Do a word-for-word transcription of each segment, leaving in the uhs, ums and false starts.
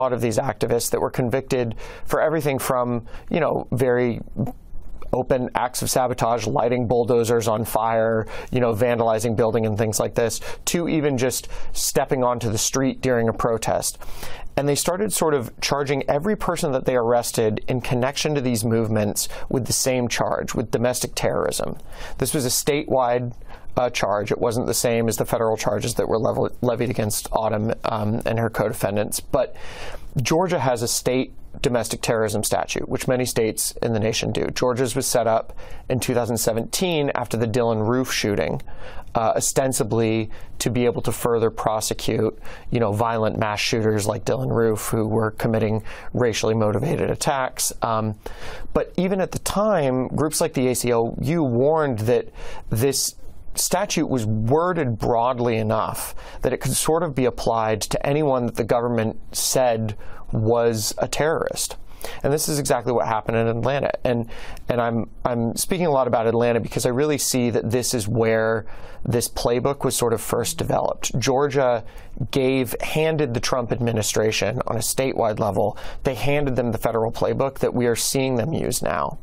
A lot of these activists that were convicted for everything from, you know, very open acts of sabotage, lighting bulldozers on fire, you know, vandalizing building and things like this, to even just stepping onto the street during a protest. And they started sort of charging every person that they arrested in connection to these movements with the same charge, with domestic terrorism. This was a statewide uh, charge. It wasn't the same as the federal charges that were level levied against Autumn um, and her co-defendants. But Georgia has a state domestic terrorism statute, which many states in the nation do. Georgia's was set up in two thousand seventeen after the Dylann Roof shooting, uh, ostensibly to be able to further prosecute, you know, violent mass shooters like Dylann Roof who were committing racially motivated attacks. Um, but even at the time, groups like the A C L U warned that this statute was worded broadly enough that it could sort of be applied to anyone that the government said was a terrorist. And this is exactly what happened in Atlanta. And and I'm I'm speaking a lot about Atlanta because I really see that this is where this playbook was sort of first developed. Georgia gave handed the Trump administration on a statewide level, they handed them the federal playbook that we are seeing them use now.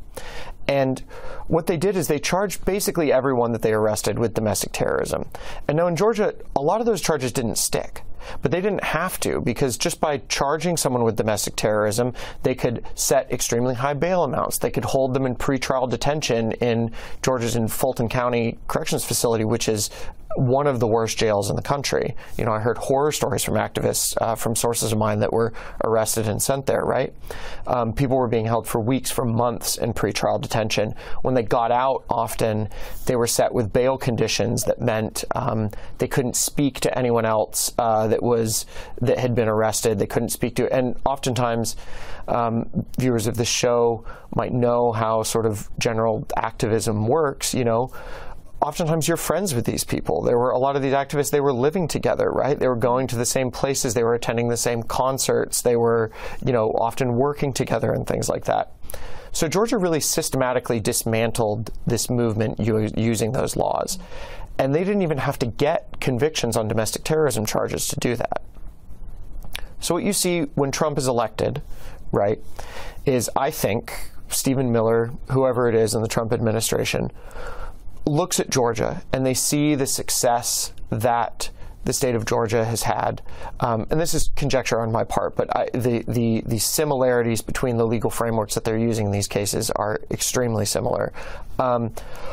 And what they did is they charged basically everyone that they arrested with domestic terrorism. And now in Georgia, a lot of those charges didn't stick. But they didn't have to, because just by charging someone with domestic terrorism, they could set extremely high bail amounts. They could hold them in pretrial detention in Georgia's in Fulton County Corrections Facility, which is one of the worst jails in the country. You know, I heard horror stories from activists, uh, from sources of mine that were arrested and sent there, right? Um, people were being held for weeks, for months in pretrial detention. When they got out, often they were set with bail conditions that meant um, they couldn't speak to anyone else uh, that was that had been arrested. They couldn't speak to, and oftentimes um, viewers of the show might know how sort of general activism works, you know. Oftentimes you're friends with these people. There were a lot of these activists, they were living together, right? They were going to the same places, they were attending the same concerts, they were, you know, often working together and things like that. So Georgia really systematically dismantled this movement using those laws. And they didn't even have to get convictions on domestic terrorism charges to do that. So what you see when Trump is elected, right, is I think Stephen Miller, whoever it is in the Trump administration, looks at Georgia and they see the success that the state of Georgia has had, um, and this is conjecture on my part, but I, the, the, the similarities between the legal frameworks that they're using in these cases are extremely similar. Um,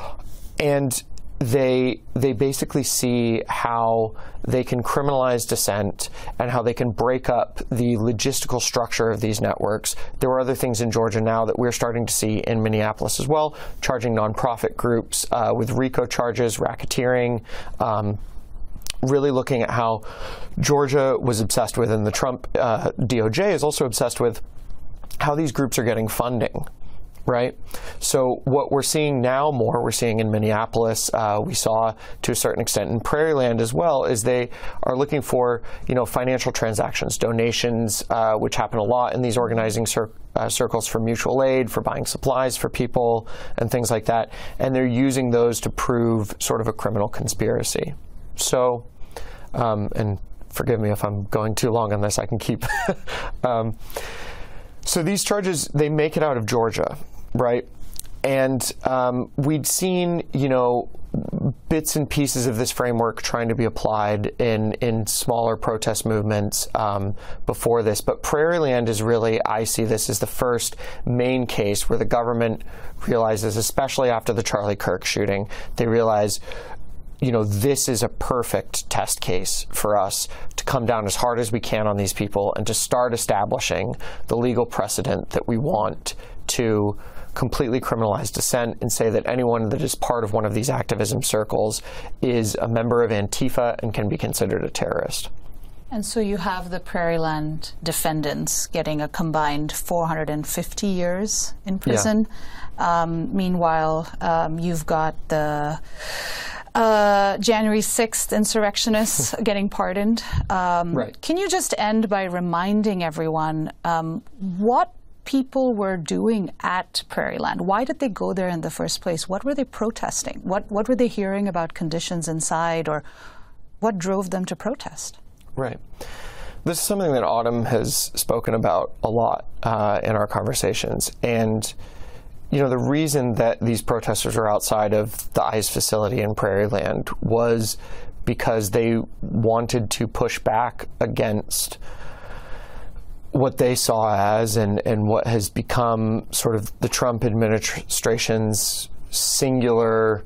and they they basically see how they can criminalize dissent and how they can break up the logistical structure of these networks. There are other things in Georgia now that we're starting to see in Minneapolis as well, charging nonprofit groups uh, with RICO charges, racketeering, um, really looking at how Georgia was obsessed with, and the Trump uh, D O J is also obsessed with, how these groups are getting funding. Right? So what we're seeing now more, we're seeing in Minneapolis, uh, we saw to a certain extent in Prairieland as well, is they are looking for, you know, financial transactions, donations, uh, which happen a lot in these organizing cir uh, circles for mutual aid, for buying supplies for people and things like that. And they're using those to prove sort of a criminal conspiracy. So, um, and forgive me if I'm going too long on this, I can keep. um, so these charges, they make it out of Georgia. Right. And um, we'd seen, you know, bits and pieces of this framework trying to be applied in, in smaller protest movements um, before this. But Prairieland is really, I see this as the first main case where the government realizes, especially after the Charlie Kirk shooting, they realize, you know, this is a perfect test case for us to come down as hard as we can on these people and to start establishing the legal precedent that we want to completely criminalize dissent and say that anyone that is part of one of these activism circles is a member of Antifa and can be considered a terrorist. And so you have the Prairieland defendants getting a combined four hundred fifty years in prison. Yeah. Um, meanwhile, um, you've got the uh, January sixth insurrectionists getting pardoned. Um, right. Can you just end by reminding everyone um, what people were doing at Prairieland? Why did they go there in the first place? What were they protesting? What, what were they hearing about conditions inside, or what drove them to protest? Right. this is something that Autumn has spoken about a lot uh, in our conversations. And, you know, the reason that these protesters were outside of the ICE facility in Prairieland was because they wanted to push back against what they saw as and, and what has become sort of the Trump administration's singular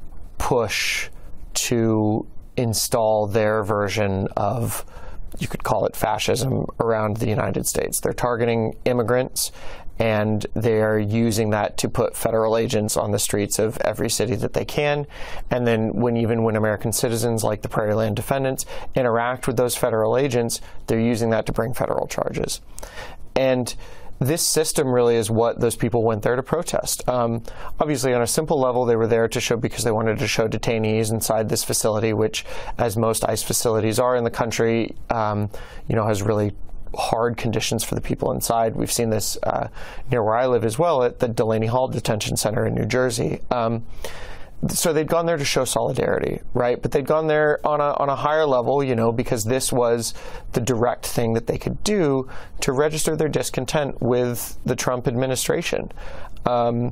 push to install their version of, you could call it fascism, around the United States. They're targeting immigrants, and they're using that to put federal agents on the streets of every city that they can. And then when even when American citizens like the Prairieland defendants interact with those federal agents, they're using that to bring federal charges. And this system really is what those people went there to protest. Um, obviously, on a simple level, they were there to show because they wanted to show detainees inside this facility, which, as most ICE facilities are in the country, um, you know, has really hard conditions for the people inside. We've seen this uh, near where I live as well, at the Delaney Hall Detention Center in New Jersey. Um, So they'd gone there to show solidarity, right? But they'd gone there on a on a higher level, you know, because this was the direct thing that they could do to register their discontent with the Trump administration. Um,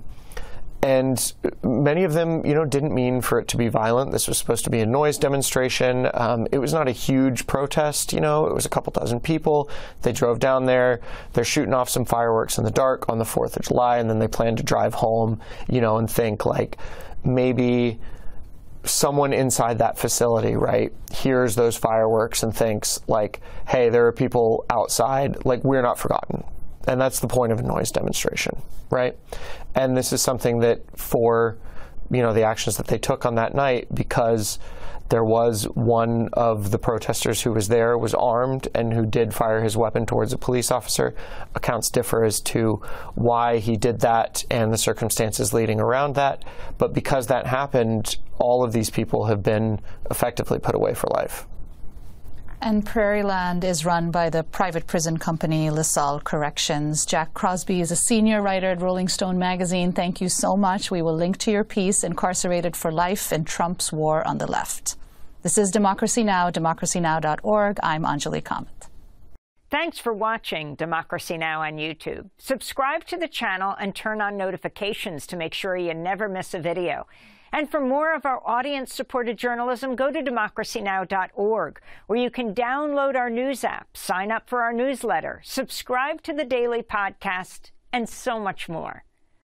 and many of them, you know, didn't mean for it to be violent. This was supposed to be a noise demonstration. Um, it was not a huge protest, you know. It was a couple dozen people. They drove down there. They're shooting off some fireworks in the dark on the fourth of July, and then they plan to drive home, you know, and think, like, maybe someone inside that facility, right, hears those fireworks and thinks, like, hey, there are people outside, like, we're not forgotten. And that's the point of a noise demonstration, right? And this is something that for, you know, the actions that they took on that night, because there was one of the protesters who was there, was armed, and who did fire his weapon towards a police officer. Accounts differ as to why he did that and the circumstances leading around that. But because that happened, all of these people have been effectively put away for life. And Prairieland is run by the private prison company LaSalle Corrections. Jack Crosby is a senior writer at Rolling Stone magazine. Thank you so much. We will link to your piece, Incarcerated for Life in Trump's War on the Left. This is Democracy Now!, democracy now dot org. I'm Anjali Kamath. Thanks for watching Democracy Now! On YouTube. Subscribe to the channel and turn on notifications to make sure you never miss a video. And for more of our audience-supported journalism, go to democracy now dot org, where you can download our news app, sign up for our newsletter, subscribe to the daily podcast, and so much more.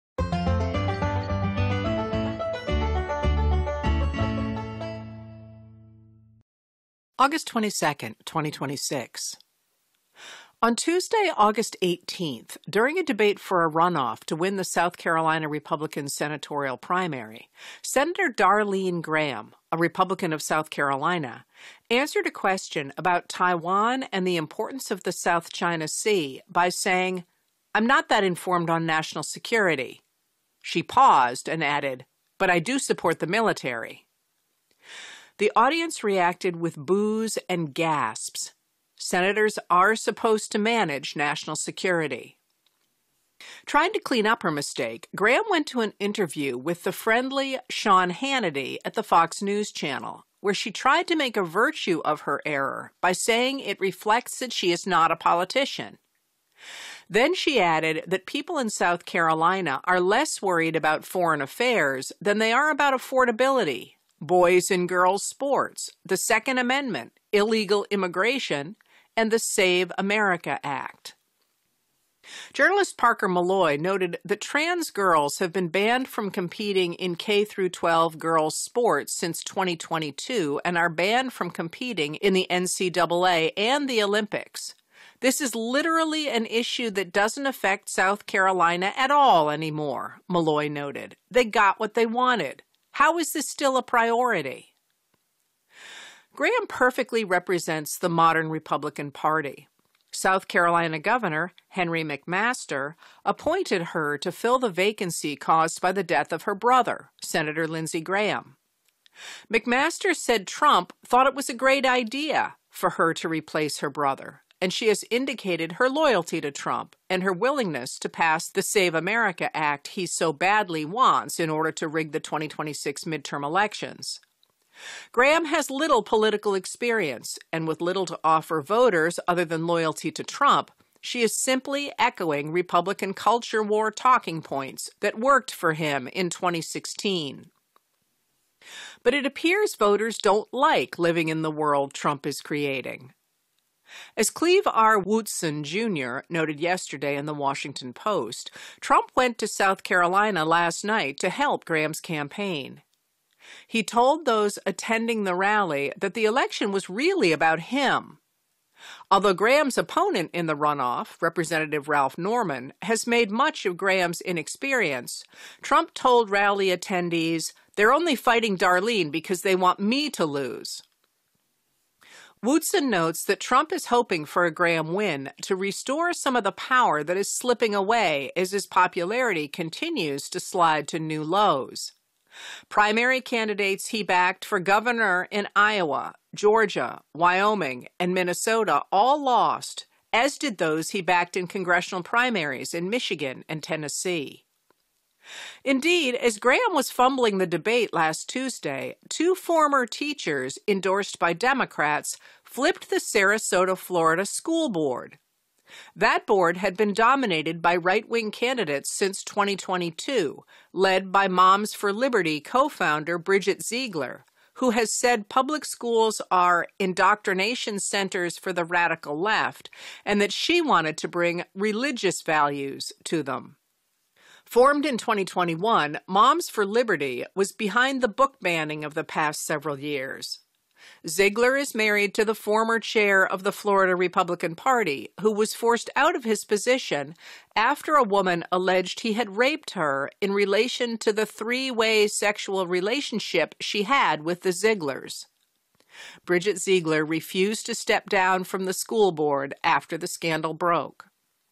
August twenty-second, twenty twenty-six. On Tuesday, August eighteenth, during a debate for a runoff to win the South Carolina Republican senatorial primary, Senator Darlene Graham, a Republican of South Carolina, answered a question about Taiwan and the importance of the South China Sea by saying, "I'm not that informed on national security." She paused and added, "But I do support the military." The audience reacted with boos and gasps. Senators are supposed to manage national security. Trying to clean up her mistake, Graham went to an interview with the friendly Sean Hannity at the Fox News Channel, where she tried to make a virtue of her error by saying it reflects that she is not a politician. Then she added that people in South Carolina are less worried about foreign affairs than they are about affordability, boys and girls sports, the Second Amendment, illegal immigration, and the Save America Act. Journalist Parker Malloy noted that trans girls have been banned from competing in K through twelve girls sports since twenty twenty-two and are banned from competing in the N C double A and the Olympics. This is literally an issue that doesn't affect South Carolina at all anymore, Malloy noted. They got what they wanted. How is this still a priority? Graham perfectly represents the modern Republican Party. South Carolina Governor Henry McMaster appointed her to fill the vacancy caused by the death of her brother, Senator Lindsey Graham. McMaster said Trump thought it was a great idea for her to replace her brother, and she has indicated her loyalty to Trump and her willingness to pass the Save America Act he so badly wants in order to rig the twenty twenty-six midterm elections. Graham has little political experience, and with little to offer voters other than loyalty to Trump, she is simply echoing Republican culture war talking points that worked for him in twenty sixteen. But it appears voters don't like living in the world Trump is creating. As Cleve R. Wootson, Junior noted yesterday in the Washington Post, Trump went to South Carolina last night to help Graham's campaign. He told those attending the rally that the election was really about him. Although Graham's opponent in the runoff, Representative Ralph Norman, has made much of Graham's inexperience, Trump told rally attendees, "They're only fighting Darlene because they want me to lose." Wootson notes that Trump is hoping for a Graham win to restore some of the power that is slipping away as his popularity continues to slide to new lows. Primary candidates he backed for governor in Iowa, Georgia, Wyoming, and Minnesota all lost, as did those he backed in congressional primaries in Michigan and Tennessee. Indeed, as Graham was fumbling the debate last Tuesday, two former teachers endorsed by Democrats flipped the Sarasota, Florida school board. That board had been dominated by right-wing candidates since twenty twenty-two, led by Moms for Liberty co-founder Bridget Ziegler, who has said public schools are indoctrination centers for the radical left and that she wanted to bring religious values to them. Formed in twenty twenty-one, Moms for Liberty was behind the book banning of the past several years. Ziegler is married to the former chair of the Florida Republican Party, who was forced out of his position after a woman alleged he had raped her in relation to the three-way sexual relationship she had with the Zieglers. Bridget Ziegler refused to step down from the school board after the scandal broke.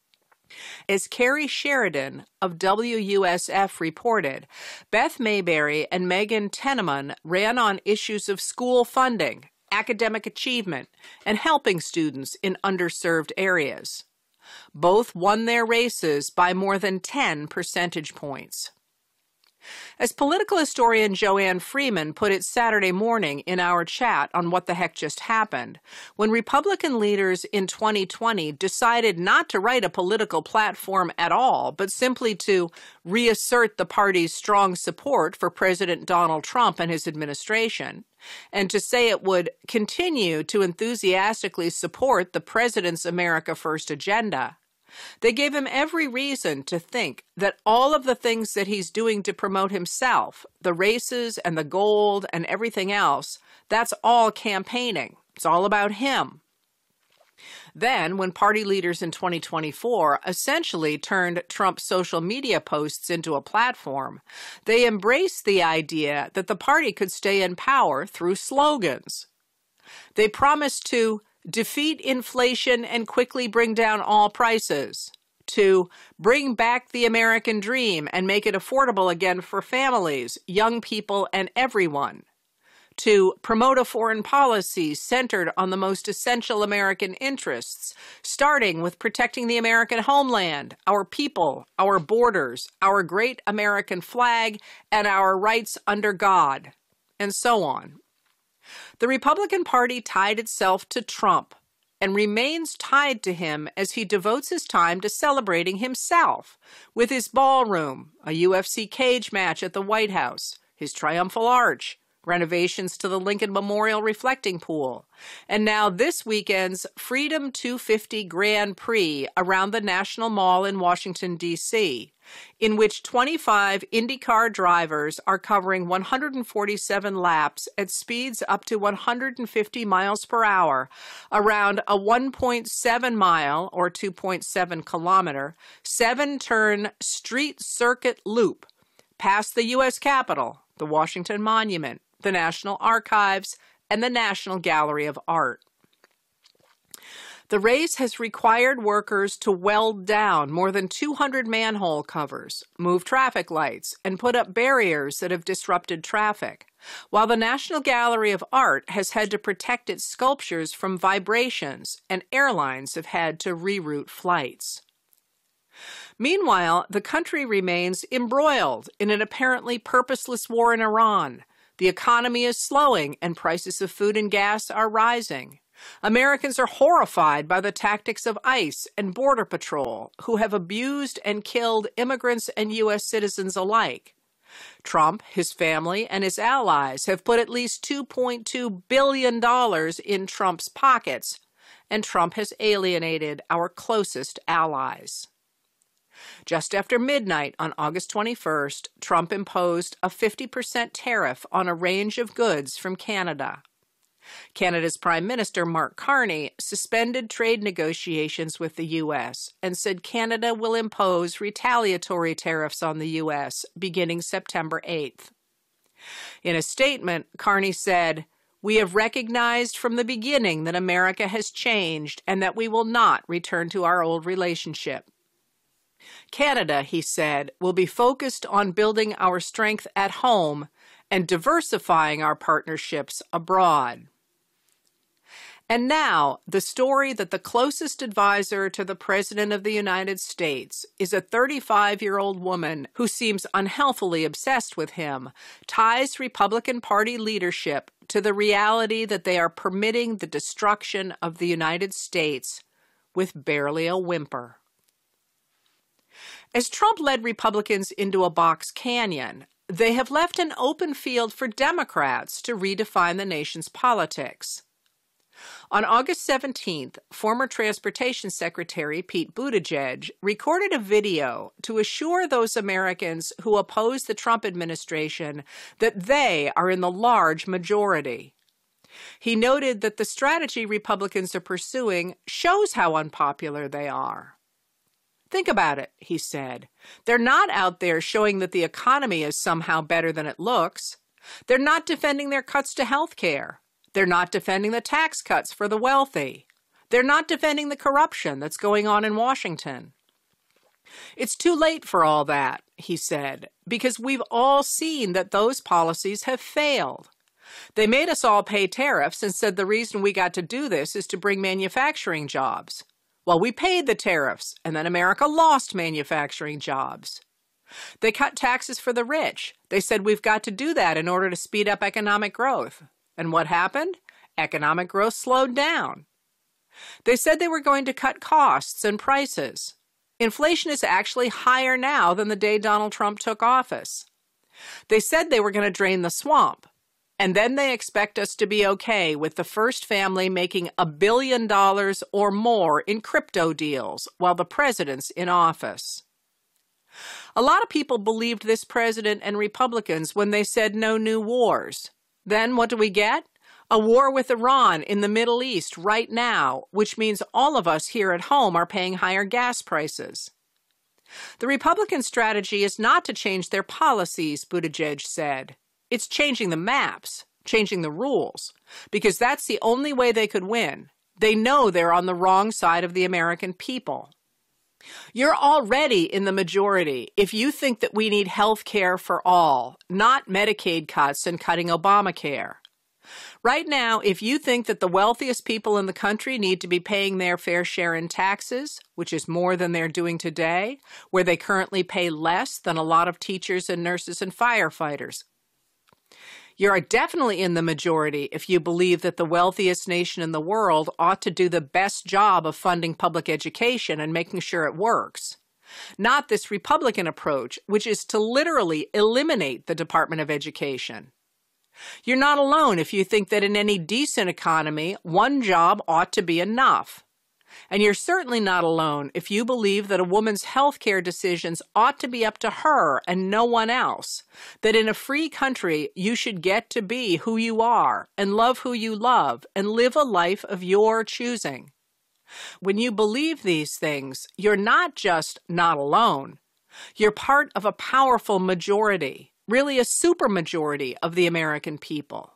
As Carrie Sheridan of W U S F reported, Beth Mayberry and Megan Teneman ran on issues of school funding, academic achievement, and helping students in underserved areas. Both won their races by more than ten percentage points. As political historian Joanne Freeman put it Saturday morning in our chat on What the Heck Just Happened, when Republican leaders in twenty twenty decided not to write a political platform at all, but simply to reassert the party's strong support for President Donald Trump and his administration, and to say it would continue to enthusiastically support the president's America First agenda, they gave him every reason to think that all of the things that he's doing to promote himself, the races and the gold and everything else, that's all campaigning. It's all about him. Then, when party leaders in twenty twenty-four essentially turned Trump's social media posts into a platform, they embraced the idea that the party could stay in power through slogans. They promised to defeat inflation and quickly bring down all prices, to bring back the American dream and make it affordable again for families, young people, and everyone, to promote a foreign policy centered on the most essential American interests, starting with protecting the American homeland, our people, our borders, our great American flag, and our rights under God, and so on. The Republican Party tied itself to Trump and remains tied to him as he devotes his time to celebrating himself with his ballroom, a U F C cage match at the White House, his triumphal arch, renovations to the Lincoln Memorial reflecting pool, and now this weekend's Freedom two fifty Grand Prix around the National Mall in Washington, D C, in which twenty-five IndyCar drivers are covering one hundred forty-seven laps at speeds up to one hundred fifty miles per hour around a one point seven mile or two point seven kilometer seven-turn street circuit loop past the U S Capitol, the Washington Monument, the National Archives, and the National Gallery of Art. The race has required workers to weld down more than two hundred manhole covers, move traffic lights, and put up barriers that have disrupted traffic, while the National Gallery of Art has had to protect its sculptures from vibrations, and airlines have had to reroute flights. Meanwhile, the country remains embroiled in an apparently purposeless war in Iran, The economy is slowing and prices of food and gas are rising. Americans are horrified by the tactics of ICE and Border Patrol, who have abused and killed immigrants and U S citizens alike. Trump, his family, and his allies have put at least two point two billion dollars in Trump's pockets, and Trump has alienated our closest allies. Just after midnight on August twenty-first, Trump imposed a fifty percent tariff on a range of goods from Canada. Canada's Prime Minister, Mark Carney, suspended trade negotiations with the U S and said Canada will impose retaliatory tariffs on the U S beginning September eighth. In a statement, Carney said, "We have recognized from the beginning that America has changed and that we will not return to our old relationship. Canada," he said, "will be focused on building our strength at home and diversifying our partnerships abroad." And now, the story that the closest advisor to the President of the United States is a thirty-five-year-old woman who seems unhealthily obsessed with him, ties Republican Party leadership to the reality that they are permitting the destruction of the United States with barely a whimper. As Trump led Republicans into a box canyon, they have left an open field for Democrats to redefine the nation's politics. On August seventeenth, former Transportation Secretary Pete Buttigieg recorded a video to assure those Americans who oppose the Trump administration that they are in the large majority. He noted that the strategy Republicans are pursuing shows how unpopular they are. "Think about it," he said. "They're not out there showing that the economy is somehow better than it looks. They're not defending their cuts to health care. They're not defending the tax cuts for the wealthy. They're not defending the corruption that's going on in Washington. It's too late for all that," he said, "because we've all seen that those policies have failed. They made us all pay tariffs and said the reason we got to do this is to bring manufacturing jobs. Well, we paid the tariffs, and then America lost manufacturing jobs. They cut taxes for the rich. They said we've got to do that in order to speed up economic growth. And what happened? Economic growth slowed down. They said they were going to cut costs and prices. Inflation is actually higher now than the day Donald Trump took office. They said they were going to drain the swamp. And then they expect us to be okay with the first family making a billion dollars or more in crypto deals while the president's in office." A lot of people believed this president and Republicans when they said no new wars. Then what do we get? A war with Iran in the Middle East right now, which means all of us here at home are paying higher gas prices. The Republican strategy is not to change their policies, Buttigieg said. It's changing the maps, changing the rules, because that's the only way they could win. They know they're on the wrong side of the American people. You're already in the majority if you think that we need health care for all, not Medicaid cuts and cutting Obamacare. Right now, if you think that the wealthiest people in the country need to be paying their fair share in taxes, which is more than they're doing today, where they currently pay less than a lot of teachers and nurses and firefighters, you're definitely in the majority if you believe that the wealthiest nation in the world ought to do the best job of funding public education and making sure it works. Not this Republican approach, which is to literally eliminate the Department of Education. You're not alone if you think that in any decent economy, one job ought to be enough. And you're certainly not alone if you believe that a woman's health care decisions ought to be up to her and no one else, that in a free country you should get to be who you are and love who you love and live a life of your choosing. When you believe these things, you're not just not alone. You're part of a powerful majority, really a supermajority of the American people.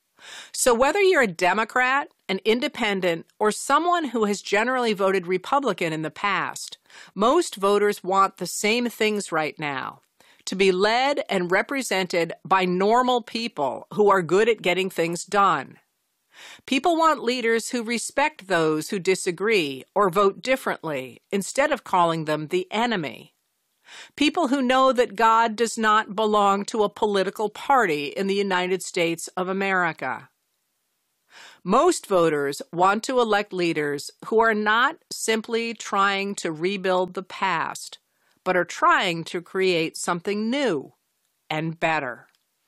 So whether you're a Democrat, an independent, or someone who has generally voted Republican in the past, most voters want the same things right now: to be led and represented by normal people who are good at getting things done. People want leaders who respect those who disagree or vote differently instead of calling them the enemy. People who know that God does not belong to a political party in the United States of America. Most voters want to elect leaders who are not simply trying to rebuild the past, but are trying to create something new and better.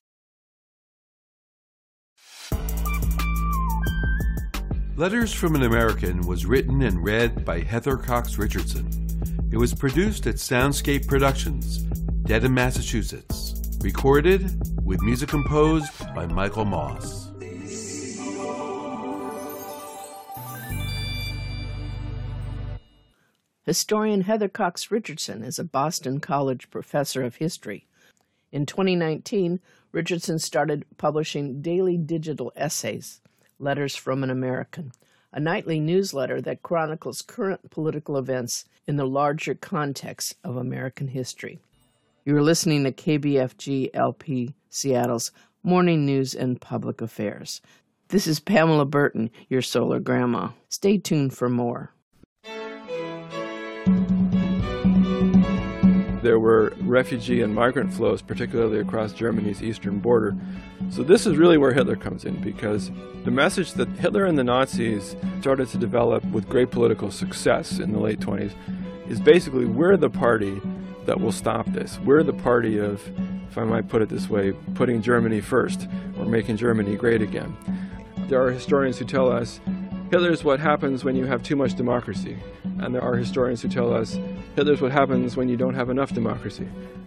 Letters from an American was written and read by Heather Cox Richardson. It was produced at Soundscape Productions, Dedham, Massachusetts. Recorded with music composed by Michael Moss. Historian Heather Cox Richardson is a Boston College professor of history. In twenty nineteen, Richardson started publishing daily digital essays, Letters from an American, a nightly newsletter that chronicles current political events in the larger context of American history. You're listening to K B F G L P Seattle's Morning News and Public Affairs. This is Pamela Burton, your solar grandma. Stay tuned for more. There were refugee and migrant flows, particularly across Germany's eastern border. So this is really where Hitler comes in, because the message that Hitler and the Nazis started to develop with great political success in the late twenties is basically, we're the party that will stop this. We're the party of, if I might put it this way, putting Germany first, or making Germany great again. There are historians who tell us Hitler's what happens when you have too much democracy. And there are historians who tell us Hitler's what happens when you don't have enough democracy.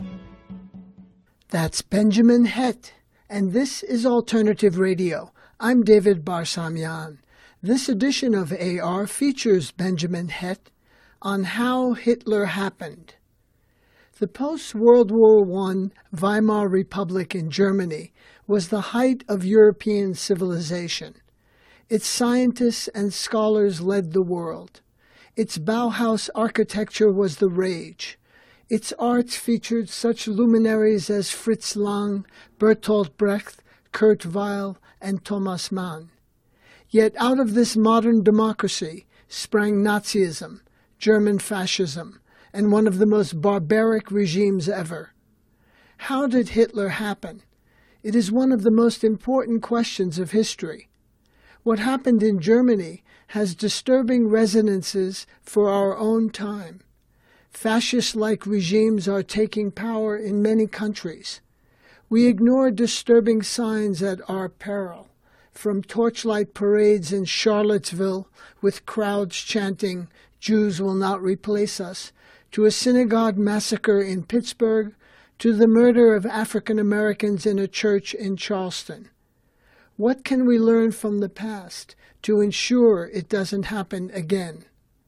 That's Benjamin Hett, and this is Alternative Radio. I'm David Barsamian. This edition of A R features Benjamin Hett on how Hitler happened. The post-World War One Weimar Republic in Germany was the height of European civilization. Its scientists and scholars led the world. Its Bauhaus architecture was the rage. Its arts featured such luminaries as Fritz Lang, Bertolt Brecht, Kurt Weill, and Thomas Mann. Yet out of this modern democracy sprang Nazism, German fascism, and one of the most barbaric regimes ever. How did Hitler happen? It is one of the most important questions of history. What happened in Germany has disturbing resonances for our own time. Fascist-like regimes are taking power in many countries. We ignore disturbing signs at our peril, from torchlight parades in Charlottesville with crowds chanting, "Jews will not replace us," to a synagogue massacre in Pittsburgh, to the murder of African Americans in a church in Charleston. What can we learn from the past to ensure it doesn't happen again?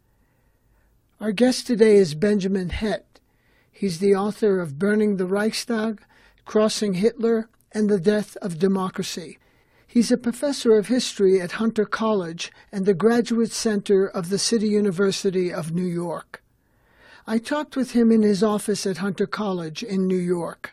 Our guest today is Benjamin Hett. He's the author of Burning the Reichstag, Crossing Hitler, and the Death of Democracy. He's a professor of history at Hunter College and the Graduate Center of the City University of New York. I talked with him in his office at Hunter College in New York.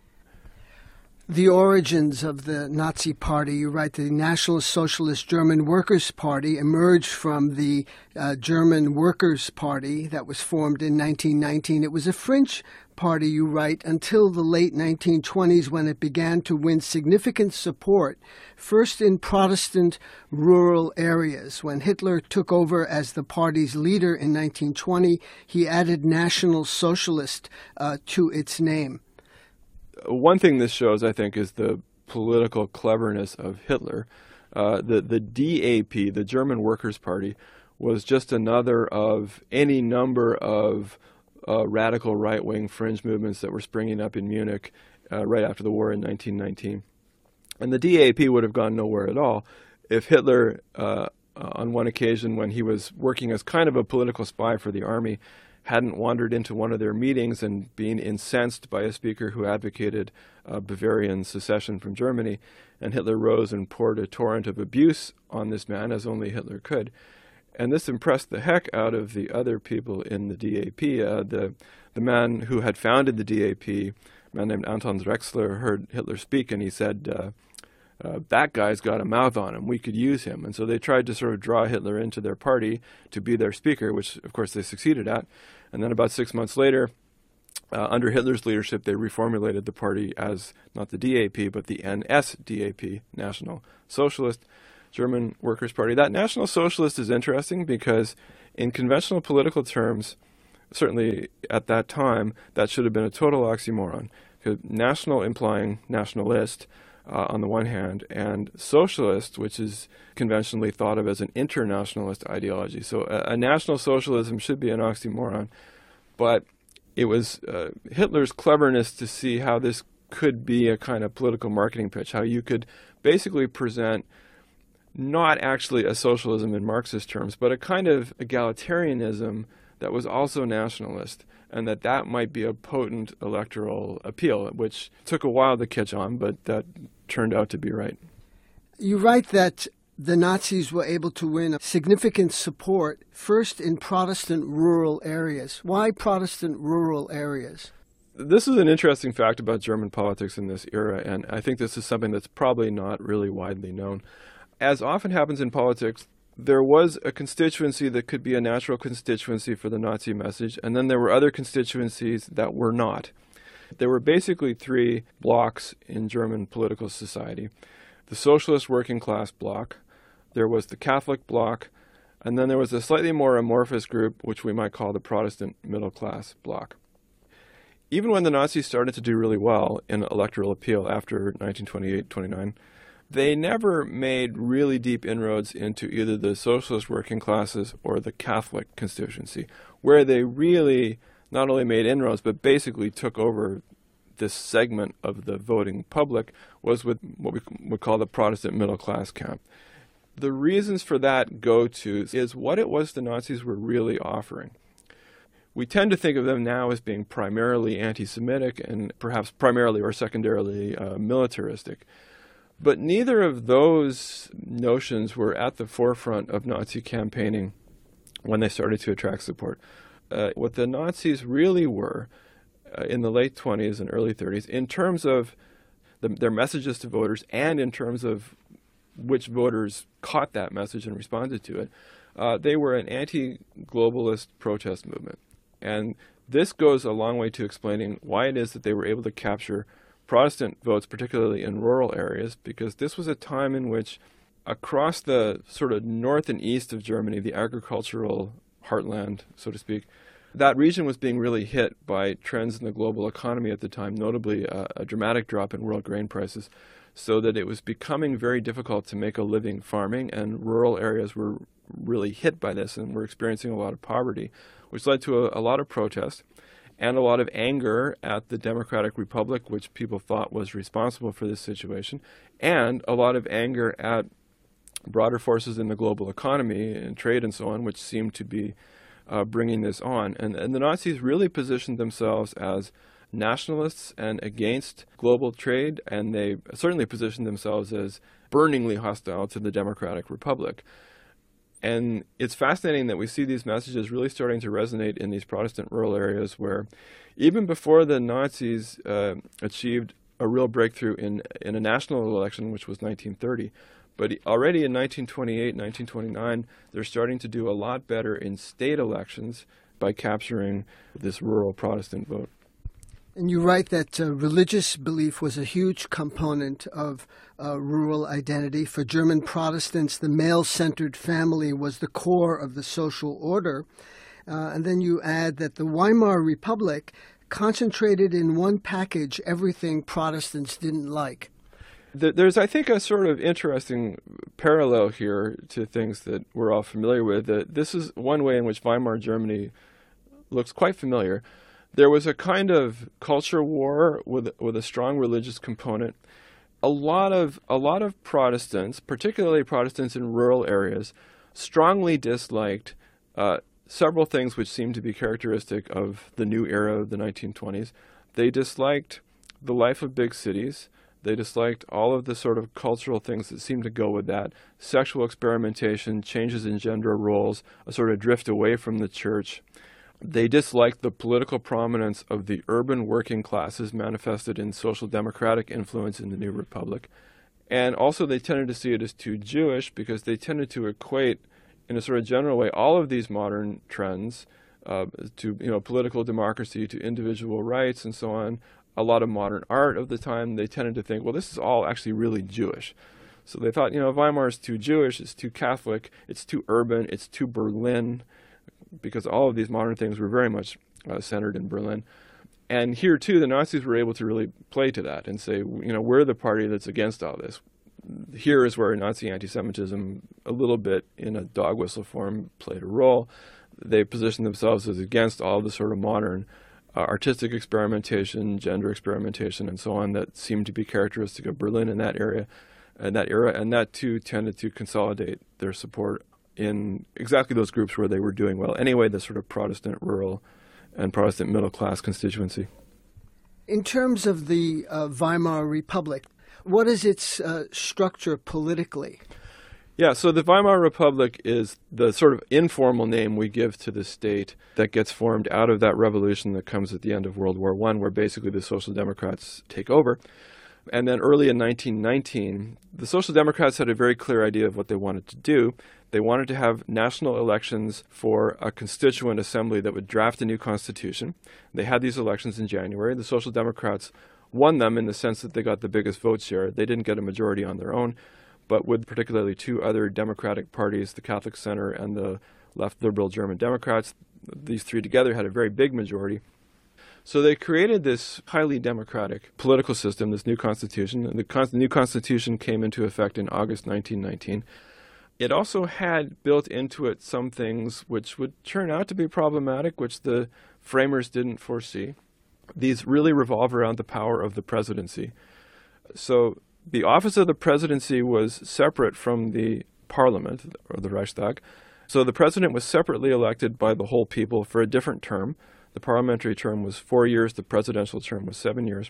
The origins of the Nazi Party, you write, the National Socialist German Workers' Party emerged from the uh, German Workers' Party that was formed in nineteen nineteen. It was a fringe party, you write, until the late nineteen twenties when it began to win significant support, first in Protestant rural areas. When Hitler took over as the party's leader in nineteen twenty, he added National Socialist uh, to its name. One thing this shows, I think, is the political cleverness of Hitler. Uh, the, the D A P, the German Workers' Party, was just another of any number of uh, radical right-wing fringe movements that were springing up in Munich uh, right after the war in nineteen nineteen. And the D A P would have gone nowhere at all if Hitler, uh, on one occasion when he was working as kind of a political spy for the army, hadn't wandered into one of their meetings and been incensed by a speaker who advocated uh, Bavarian secession from Germany, and Hitler rose and poured a torrent of abuse on this man, as only Hitler could. And this impressed the heck out of the other people in the D A P. Uh, the, the man who had founded the D A P, a man named Anton Drexler, heard Hitler speak, and he said, uh, Uh, that guy's got a mouth on him. We could use him. And so they tried to sort of draw Hitler into their party to be their speaker, which, of course, they succeeded at. And then about six months later, Uh, under Hitler's leadership, they reformulated the party as not the D A P, but the N S D A P, National Socialist German Workers' Party. That National Socialist is interesting because in conventional political terms, certainly at that time, that should have been a total oxymoron. National implying nationalist uh, on the one hand, and socialist, which is conventionally thought of as an internationalist ideology. So a, a national socialism should be an oxymoron. But it was uh, Hitler's cleverness to see how this could be a kind of political marketing pitch, how you could basically present not actually a socialism in Marxist terms, but a kind of egalitarianism that was also nationalist, and that that might be a potent electoral appeal, which took a while to catch on, but that turned out to be right. You write that the Nazis were able to win significant support, first in Protestant rural areas. Why Protestant rural areas? This is an interesting fact about German politics in this era, and I think this is something that's probably not really widely known. As often happens in politics, there was a constituency that could be a natural constituency for the Nazi message, and then there were other constituencies that were not. There were basically three blocks in German political society. The socialist working class bloc, there was the Catholic bloc, and then there was a slightly more amorphous group, which we might call the Protestant middle class bloc. Even when the Nazis started to do really well in electoral appeal after nineteen twenty-eight twenty-nine, they never made really deep inroads into either the socialist working classes or the Catholic constituency, where they really not only made inroads, but basically took over this segment of the voting public, was with what we would call the Protestant middle class camp. The reasons for that go to is what it was the Nazis were really offering. We tend to think of them now as being primarily anti-Semitic and perhaps primarily or secondarily uh, militaristic. But neither of those notions were at the forefront of Nazi campaigning when they started to attract support. Uh, what the Nazis really were uh, in the late twenties and early thirties, in terms of the, their messages to voters and in terms of which voters caught that message and responded to it, uh, they were an anti-globalist protest movement. And this goes a long way to explaining why it is that they were able to capture Protestant votes, particularly in rural areas, because this was a time in which across the sort of north and east of Germany, the agricultural heartland, so to speak, that region was being really hit by trends in the global economy at the time, notably uh, a dramatic drop in world grain prices, so that it was becoming very difficult to make a living farming, and rural areas were really hit by this and were experiencing a lot of poverty, which led to a, a lot of protest and a lot of anger at the Democratic Republic, which people thought was responsible for this situation, and a lot of anger at broader forces in the global economy and trade and so on, which seemed to be uh, bringing this on. And, and the Nazis really positioned themselves as nationalists and against global trade, and they certainly positioned themselves as burningly hostile to the Democratic Republic. And it's fascinating that we see these messages really starting to resonate in these Protestant rural areas where even before the Nazis uh, achieved a real breakthrough in, in a national election, which was nineteen thirty, but already in nineteen twenty-eight, nineteen twenty-nine, they're starting to do a lot better in state elections by capturing this rural Protestant vote. And you write that uh, religious belief was a huge component of uh, rural identity. For German Protestants, the male-centered family was the core of the social order. Uh, and then you add that the Weimar Republic concentrated in one package everything Protestants didn't like. There's, I think, a sort of interesting parallel here to things that we're all familiar with. This is one way in which Weimar Germany looks quite familiar. There was a kind of culture war with with a strong religious component. A lot of a lot of Protestants, particularly Protestants in rural areas, strongly disliked uh, several things which seemed to be characteristic of the new era of the nineteen twenties. They disliked the life of big cities. They disliked all of the sort of cultural things that seemed to go with that: sexual experimentation, changes in gender roles, a sort of drift away from the church. They disliked the political prominence of the urban working classes manifested in social democratic influence in the new republic. And also they tended to see it as too Jewish because they tended to equate, in a sort of general way, all of these modern trends, uh, to you know political democracy, to individual rights, and so on. A lot of modern art of the time, they tended to think, well, this is all actually really Jewish. So they thought, you know, Weimar is too Jewish, it's too Catholic, it's too urban, it's too Berlin, because all of these modern things were very much uh, centered in Berlin. And here, too, the Nazis were able to really play to that and say, you know, we're the party that's against all this. Here is where Nazi anti-Semitism, a little bit in a dog whistle form, played a role. They positioned themselves as against all the sort of modern uh, artistic experimentation, gender experimentation, and so on that seemed to be characteristic of Berlin in that area, in that era, and that too tended to consolidate their support in exactly those groups where they were doing well. Anyway, the sort of Protestant rural and Protestant middle class constituency. In terms of the uh, Weimar Republic, what is its uh, structure politically? Yeah, so the Weimar Republic is the sort of informal name we give to the state that gets formed out of that revolution that comes at the end of World War One, where basically the Social Democrats take over. And then early in nineteen nineteen, the Social Democrats had a very clear idea of what they wanted to do. They wanted to have national elections for a constituent assembly that would draft a new constitution. They had these elections in January. The Social Democrats won them in the sense that they got the biggest vote share. They didn't get a majority on their own, but with particularly two other Democratic parties, the Catholic Center and the left liberal German Democrats, these three together had a very big majority. So they created this highly democratic political system, this new constitution. And the, con- the new constitution came into effect in August nineteen nineteen. It also had built into it some things which would turn out to be problematic, which the framers didn't foresee. These really revolve around the power of the presidency. So the office of the presidency was separate from the parliament, or the Reichstag. So the president was separately elected by the whole people for a different term. The parliamentary term was four years, the presidential term was seven years.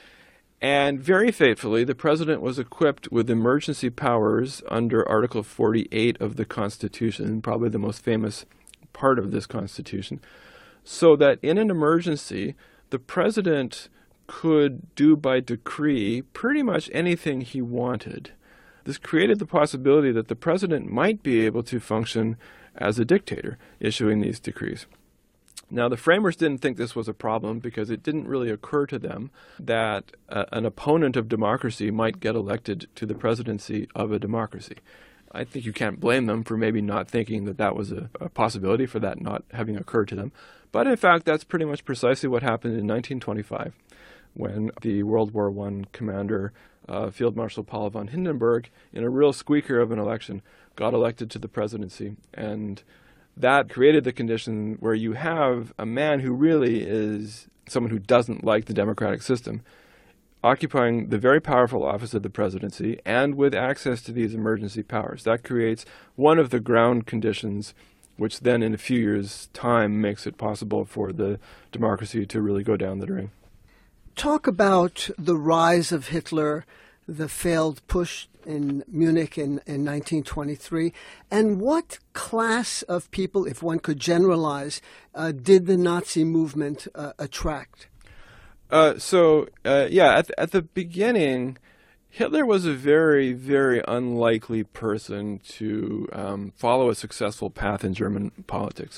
And very faithfully, the president was equipped with emergency powers under Article forty-eight of the Constitution, probably the most famous part of this Constitution, so that in an emergency, the president could do by decree pretty much anything he wanted. This created the possibility that the president might be able to function as a dictator, issuing these decrees. Now, the framers didn't think this was a problem because it didn't really occur to them that uh, an opponent of democracy might get elected to the presidency of a democracy. I think you can't blame them for maybe not thinking that that was a, a possibility, for that not having occurred to them. But in fact, that's pretty much precisely what happened in nineteen twenty-five, when the World War One commander, uh, Field Marshal Paul von Hindenburg, in a real squeaker of an election, got elected to the presidency. And that created the condition where you have a man who really is someone who doesn't like the democratic system, occupying the very powerful office of the presidency and with access to these emergency powers. That creates one of the ground conditions which then in a few years' time makes it possible for the democracy to really go down the drain. Talk about the rise of Hitler, the failed push in Munich in, in nineteen twenty-three, and what class of people, if one could generalize, uh, did the Nazi movement uh, attract? Uh, so, uh, yeah, at, at the beginning, Hitler was a very, very unlikely person to um, follow a successful path in German politics.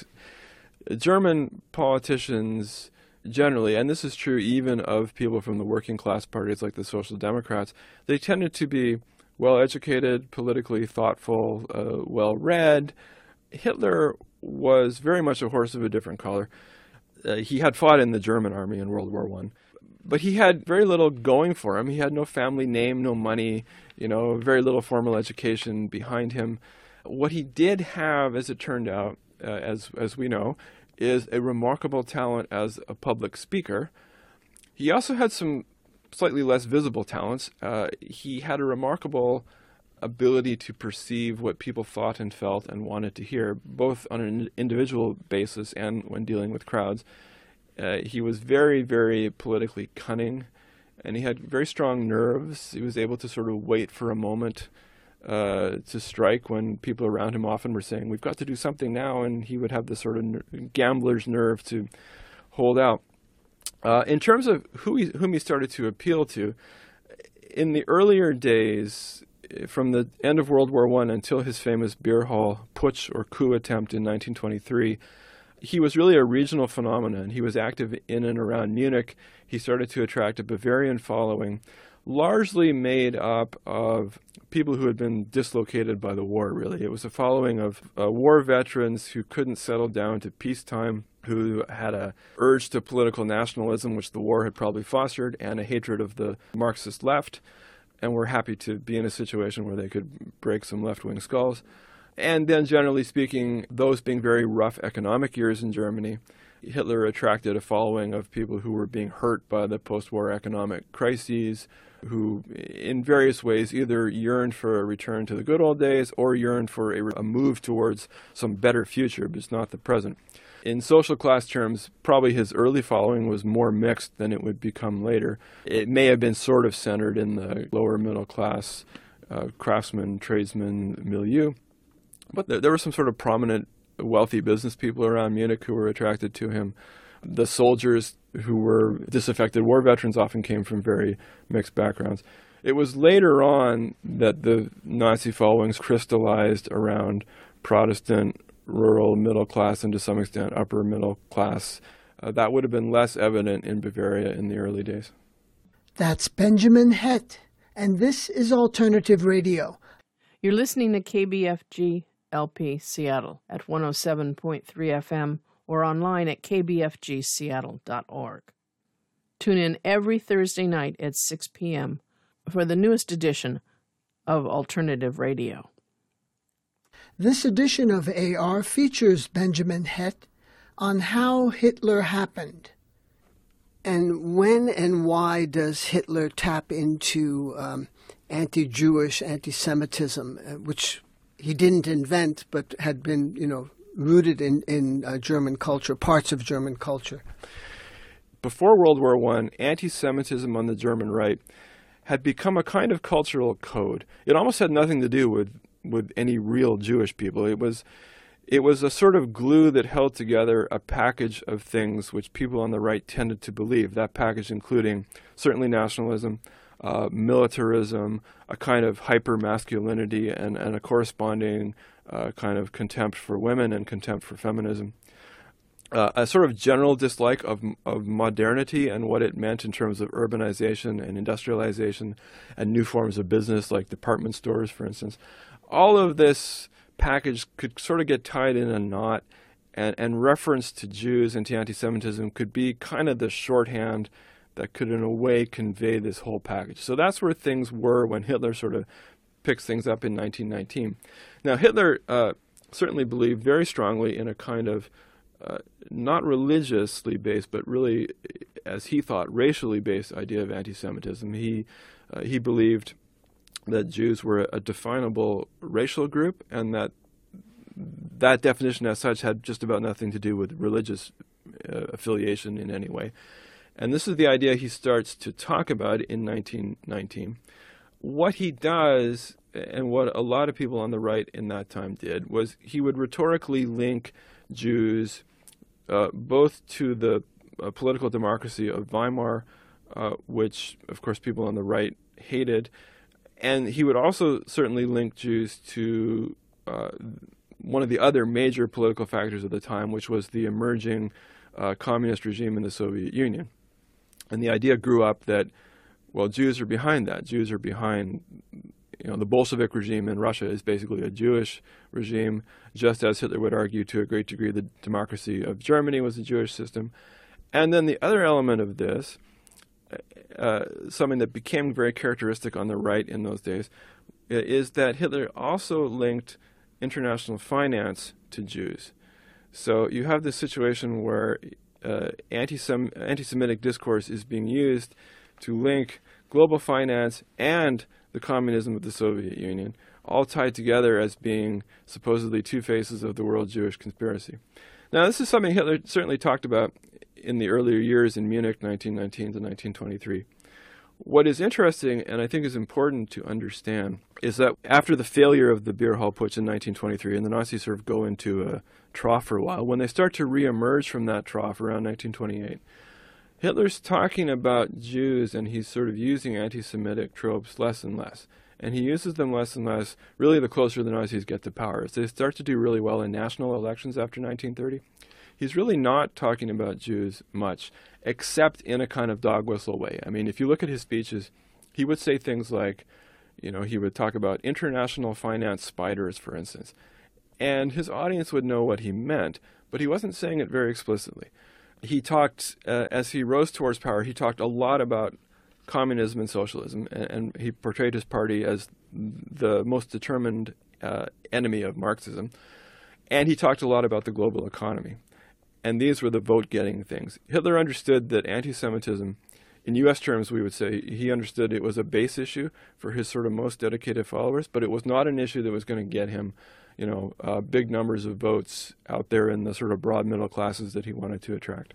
German politicians generally, and this is true even of people from the working class parties like the Social Democrats, they tended to be well-educated, politically thoughtful, uh, well-read. Hitler was very much a horse of a different color. Uh, he had fought in the German army in World War One, but he had very little going for him. He had no family name, no money, you know, very little formal education behind him. What he did have, as it turned out, uh, as as we know, is a remarkable talent as a public speaker. He also had some slightly less visible talents. Uh, he had a remarkable ability to perceive what people thought and felt and wanted to hear, both on an individual basis and when dealing with crowds. Uh, he was very, very politically cunning, and he had very strong nerves. He was able to sort of wait for a moment uh, to strike when people around him often were saying, we've got to do something now, and he would have this sort of ner- gambler's nerve to hold out. Uh, in terms of who he, whom he started to appeal to, in the earlier days, from the end of World War One until his famous beer hall putsch or coup attempt in nineteen twenty-three, He was really a regional phenomenon. He was active in and around Munich. He started to attract a Bavarian following, largely made up of people who had been dislocated by the war, really. It was a following of uh, war veterans who couldn't settle down to peacetime, who had a urge to political nationalism, which the war had probably fostered, and a hatred of the Marxist left, and were happy to be in a situation where they could break some left-wing skulls. And then, generally speaking, those being very rough economic years in Germany, Hitler attracted a following of people who were being hurt by the post-war economic crises, who in various ways either yearned for a return to the good old days or yearned for a, a move towards some better future, but it's not the present. In social class terms, probably his early following was more mixed than it would become later. It may have been sort of centered in the lower middle class uh, craftsman, tradesman milieu, but there, there were some sort of prominent wealthy business people around Munich who were attracted to him. The soldiers who were disaffected war veterans often came from very mixed backgrounds. It was later on that the Nazi followings crystallized around Protestant, rural, middle class, and to some extent upper middle class. Uh, that would have been less evident in Bavaria in the early days. That's Benjamin Hett, and this is Alternative Radio. You're listening to K B F G L P Seattle at one oh seven point three F M or online at k b f g seattle dot org. Tune in every Thursday night at six p.m. for the newest edition of Alternative Radio. This edition of A R features Benjamin Hett on how Hitler happened. And when and why does Hitler tap into um, anti-Jewish anti-Semitism, uh, which he didn't invent but had been, you know, rooted in, in uh, German culture, parts of German culture? Before World War One, anti-Semitism on the German right had become a kind of cultural code. It almost had nothing to do with with any real Jewish people. It was it was a sort of glue that held together a package of things which people on the right tended to believe. That package including certainly nationalism, uh, militarism, a kind of hyper-masculinity, and, and a corresponding uh, kind of contempt for women and contempt for feminism. Uh, a sort of general dislike of of modernity and what it meant in terms of urbanization and industrialization and new forms of business like department stores, for instance. All of this package could sort of get tied in a knot, and, and reference to Jews and to anti-Semitism could be kind of the shorthand that could in a way convey this whole package. So that's where things were when Hitler sort of picks things up in nineteen nineteen. Now Hitler uh, certainly believed very strongly in a kind of uh, not religiously based, but really, as he thought, racially based idea of anti-Semitism. He uh, he believed that Jews were a definable racial group, and that that definition as such had just about nothing to do with religious uh, affiliation in any way. And this is the idea he starts to talk about in nineteen nineteen. What he does, and what a lot of people on the right in that time did, was he would rhetorically link Jews uh, both to the uh, political democracy of Weimar, uh, which, of course, people on the right hated, and he would also certainly link Jews to uh, one of the other major political factors of the time, which was the emerging uh, communist regime in the Soviet Union. And the idea grew up that, well, Jews are behind that. Jews are behind, you know, the Bolshevik regime in Russia is basically a Jewish regime, just as Hitler would argue to a great degree the democracy of Germany was a Jewish system. And then the other element of this, uh, something that became very characteristic on the right in those days, is that Hitler also linked international finance to Jews. So you have this situation where uh, anti-Sem- anti-Semitic discourse is being used to link global finance and the communism of the Soviet Union, all tied together as being supposedly two faces of the world Jewish conspiracy. Now, this is something Hitler certainly talked about in the earlier years in Munich, nineteen nineteen to nineteen twenty-three. What is interesting, and I think is important to understand, is that after the failure of the beer hall putsch in nineteen twenty-three, and the Nazis sort of go into a trough for a while, when they start to reemerge from that trough around nineteen twenty-eight, Hitler's talking about Jews, and he's sort of using anti-Semitic tropes less and less. And he uses them less and less, really the closer the Nazis get to power. As they start to do really well in national elections after nineteen thirty, he's really not talking about Jews much, except in a kind of dog whistle way. I mean, if you look at his speeches, he would say things like, you know, he would talk about international finance spiders, for instance. And his audience would know what he meant, but he wasn't saying it very explicitly. He talked, uh, as he rose towards power, he talked a lot about communism and socialism, and, and he portrayed his party as the most determined uh, enemy of Marxism. And he talked a lot about the global economy. And these were the vote-getting things. Hitler understood that anti-Semitism, in U S terms, we would say he understood it was a base issue for his sort of most dedicated followers, but it was not an issue that was going to get him, you know, uh, big numbers of votes out there in the sort of broad middle classes that he wanted to attract.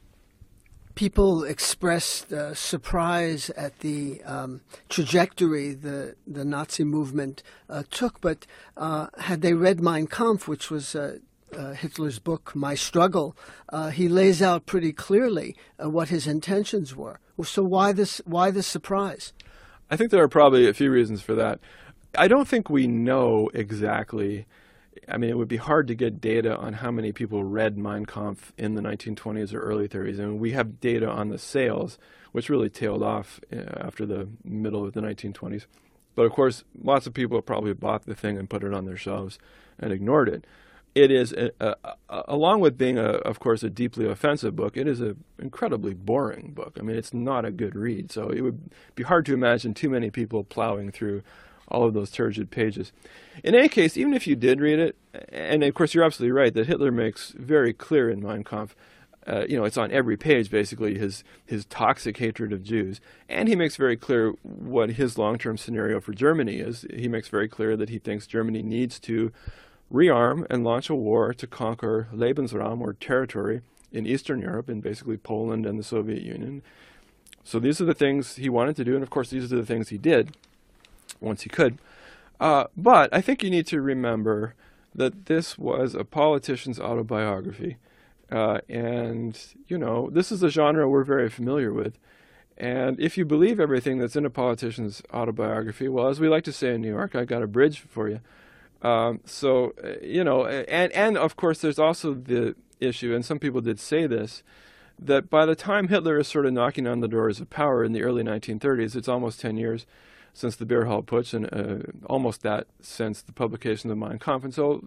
People expressed uh, surprise at the um, trajectory the, the Nazi movement uh, took, but uh, had they read Mein Kampf, which was uh, uh, Hitler's book, My Struggle, uh, he lays out pretty clearly uh, what his intentions were. So why this, why this surprise? I think there are probably a few reasons for that. I don't think we know exactly. I mean, it would be hard to get data on how many people read Mein Kampf in the nineteen twenties or early thirties. I mean, we have data on the sales, which really tailed off after the middle of the nineteen twenties. But of course, lots of people probably bought the thing and put it on their shelves and ignored it. It is, a, a, a, along with being, a, of course, a deeply offensive book, it is an incredibly boring book. I mean, it's not a good read. So it would be hard to imagine too many people plowing through all of those turgid pages. In any case, even if you did read it, and of course you're absolutely right that Hitler makes very clear in Mein Kampf, uh, you know, it's on every page basically, his his toxic hatred of Jews, and he makes very clear what his long-term scenario for Germany is. He makes very clear that he thinks Germany needs to rearm and launch a war to conquer Lebensraum, or territory, in Eastern Europe, in basically Poland and the Soviet Union. So these are the things he wanted to do, and of course these are the things he did once he could. Uh, but I think you need to remember that this was a politician's autobiography. Uh, and, you know, this is a genre we're very familiar with. And if you believe everything that's in a politician's autobiography, well, as we like to say in New York, I got a bridge for you. Um, so, uh, you know, and, and of course there's also the issue, and some people did say this, that by the time Hitler is sort of knocking on the doors of power in the early nineteen thirties, it's almost ten years since the Beer Hall Putsch, and uh, almost that since the publication of Mein Kampf. And so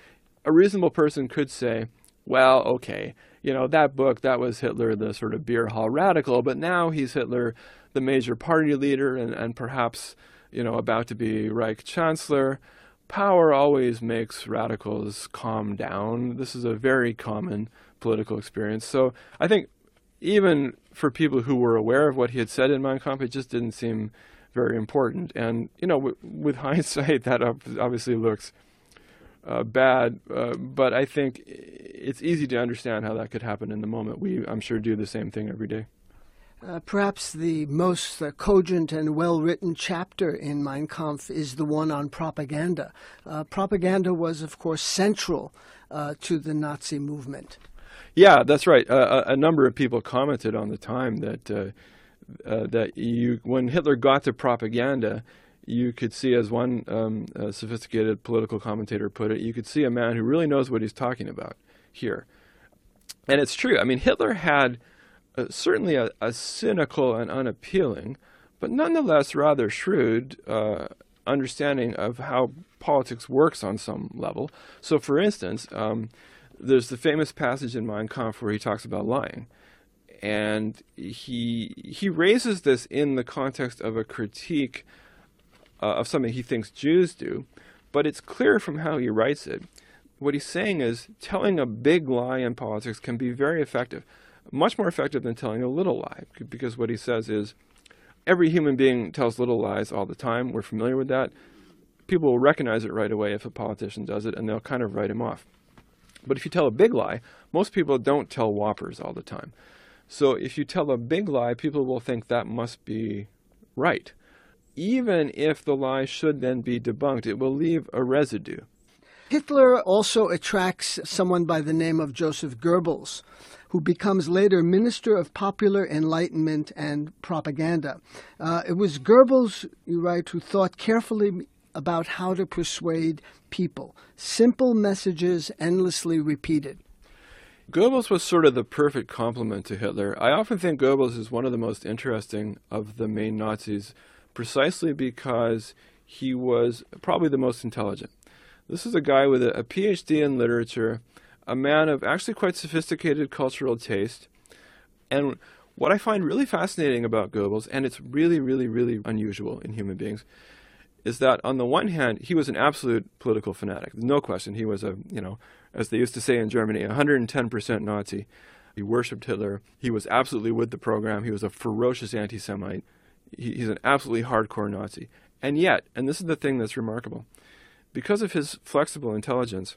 a reasonable person could say, well, okay, you know, that book, that was Hitler, the sort of beer hall radical, but now he's Hitler, the major party leader, and, and perhaps, you know, about to be Reich Chancellor. Power always makes radicals calm down. This is a very common political experience. So I think even for people who were aware of what he had said in Mein Kampf, it just didn't seem very important. And, you know, w- with hindsight, that obviously looks uh, bad, uh, but I think it's easy to understand how that could happen in the moment. We, I'm sure, do the same thing every day. Uh, perhaps the most uh, cogent and well-written chapter in Mein Kampf is the one on propaganda. Uh, propaganda was, of course, central uh, to the Nazi movement. Yeah, that's right. Uh, a, a number of people commented on the time that uh, uh, that you, when Hitler got to propaganda, you could see, as one um, uh, sophisticated political commentator put it, you could see a man who really knows what he's talking about here. And it's true. I mean, Hitler had Uh, certainly a, a cynical and unappealing, but nonetheless rather shrewd uh, understanding of how politics works on some level. So, for instance, um, there's the famous passage in Mein Kampf where he talks about lying. And he he raises this in the context of a critique uh, of something he thinks Jews do, but it's clear from how he writes it. What he's saying is telling a big lie in politics can be very effective. Much more effective than telling a little lie, because what he says is every human being tells little lies all the time. We're familiar with that. People will recognize it right away if a politician does it, and they'll kind of write him off. But if you tell a big lie, most people don't tell whoppers all the time. So if you tell a big lie, people will think that must be right. Even if the lie should then be debunked, it will leave a residue. Hitler also attracts someone by the name of Joseph Goebbels, who becomes later Minister of Popular Enlightenment and Propaganda. Uh, it was Goebbels, you write, who thought carefully about how to persuade people. Simple messages endlessly repeated. Goebbels was sort of the perfect complement to Hitler. I often think Goebbels is one of the most interesting of the main Nazis precisely because he was probably the most intelligent. This is a guy with a, a P H D in literature, a man of actually quite sophisticated cultural taste. And what I find really fascinating about Goebbels, and it's really, really, really unusual in human beings, is that on the one hand, he was an absolute political fanatic. There's no question. He was a, you know, as they used to say in Germany, one hundred ten percent Nazi. He worshipped Hitler. He was absolutely with the program. He was a ferocious anti-Semite. He, he's an absolutely hardcore Nazi. And yet, and this is the thing that's remarkable, because of his flexible intelligence,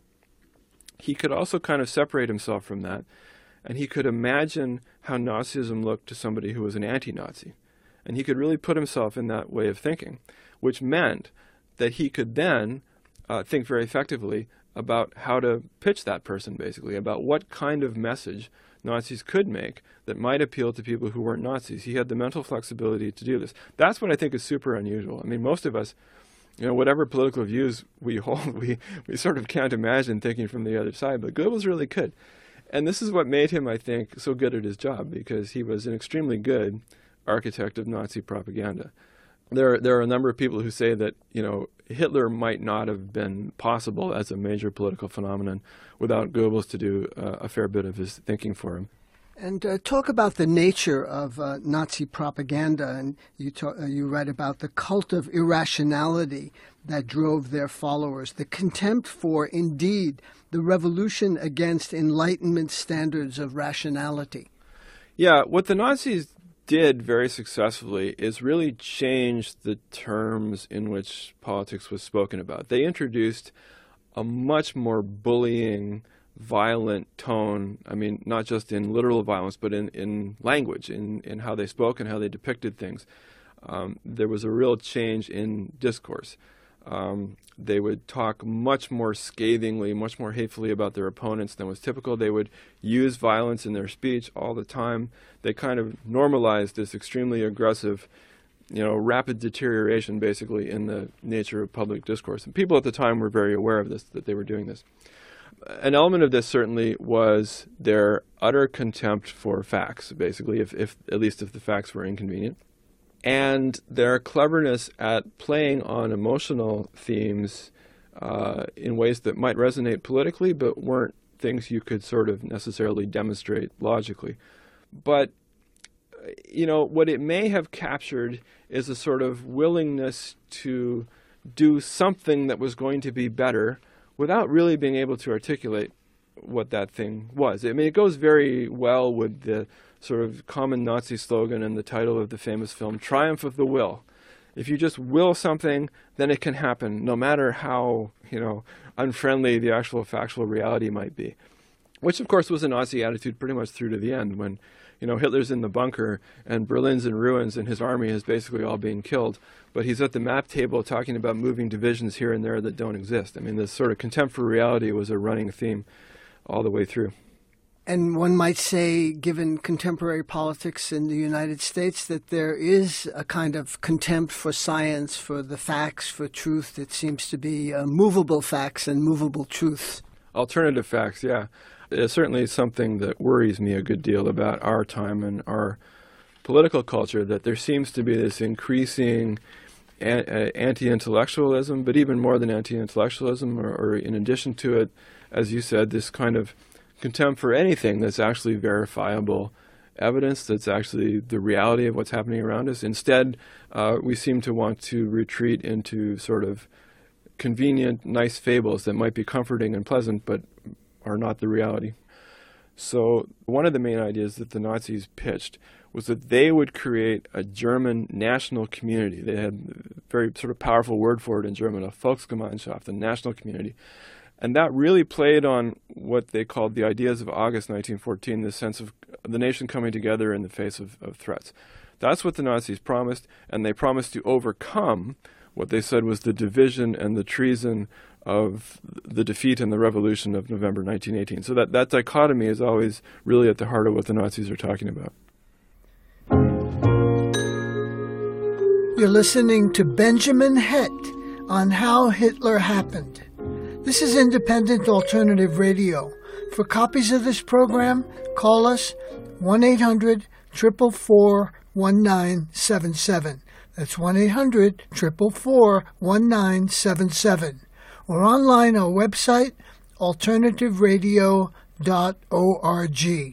he could also kind of separate himself from that, and he could imagine how Nazism looked to somebody who was an anti-Nazi. And he could really put himself in that way of thinking, which meant that he could then uh, think very effectively about how to pitch that person, basically, about what kind of message Nazis could make that might appeal to people who weren't Nazis. He had the mental flexibility to do this. That's what I think is super unusual. I mean, most of us, you know, whatever political views we hold, we, we sort of can't imagine thinking from the other side, but Goebbels really could. And this is what made him, I think, so good at his job, because he was an extremely good architect of Nazi propaganda. There, there are a number of people who say that, you know, Hitler might not have been possible as a major political phenomenon without Goebbels to do uh, a fair bit of his thinking for him. And uh, talk about the nature of uh, Nazi propaganda. And you, talk, uh, you write about the cult of irrationality that drove their followers, the contempt for, indeed, the revolution against Enlightenment standards of rationality. Yeah, what the Nazis did very successfully is really change the terms in which politics was spoken about. They introduced a much more bullying, violent tone. I mean, not just in literal violence, but in, in language, in, in how they spoke and how they depicted things. Um, there was a real change in discourse. Um, they would talk much more scathingly, much more hatefully about their opponents than was typical. They would use violence in their speech all the time. They kind of normalized this extremely aggressive, you know, rapid deterioration, basically, in the nature of public discourse. And people at the time were very aware of this, that they were doing this. An element of this certainly was their utter contempt for facts, basically, if, if at least if the facts were inconvenient. And their cleverness at playing on emotional themes uh, in ways that might resonate politically, but weren't things you could sort of necessarily demonstrate logically. But, you know, what it may have captured is a sort of willingness to do something that was going to be better without really being able to articulate what that thing was. I mean, it goes very well with the sort of common Nazi slogan and the title of the famous film, Triumph of the Will. If you just will something, then it can happen, no matter how, you know, unfriendly the actual factual reality might be. Which, of course, was a Nazi attitude pretty much through to the end, when, you know, Hitler's in the bunker and Berlin's in ruins and his army is basically all being killed. But he's at the map table talking about moving divisions here and there that don't exist. I mean, this sort of contempt for reality was a running theme all the way through. And one might say, given contemporary politics in the United States, that there is a kind of contempt for science, for the facts, for truth. That seems to be uh, movable facts and movable truths. Alternative facts, yeah. It's certainly something that worries me a good deal about our time and our political culture, that there seems to be this increasing anti-intellectualism, but even more than anti-intellectualism, or, or in addition to it, as you said, this kind of contempt for anything that's actually verifiable evidence, that's actually the reality of what's happening around us. Instead, uh, we seem to want to retreat into sort of convenient, nice fables that might be comforting and pleasant, but are not the reality. So one of the main ideas that the Nazis pitched was that they would create a German national community. They had a very sort of powerful word for it in German, a Volksgemeinschaft, a national community. And that really played on what they called the ideas of August nineteen fourteen, the sense of the nation coming together in the face of, of threats. That's what the Nazis promised, and they promised to overcome what they said was the division and the treason of the defeat and the revolution of November nineteen eighteen. So that, that dichotomy is always really at the heart of what the Nazis are talking about. You're listening to Benjamin Hett on How Hitler Happened. This is Independent Alternative Radio. For copies of this program, call us one eight hundred, four four four, one nine seven seven. That's one eight hundred, four four four, one nine seven seven. Or online our website, alternative radio dot org.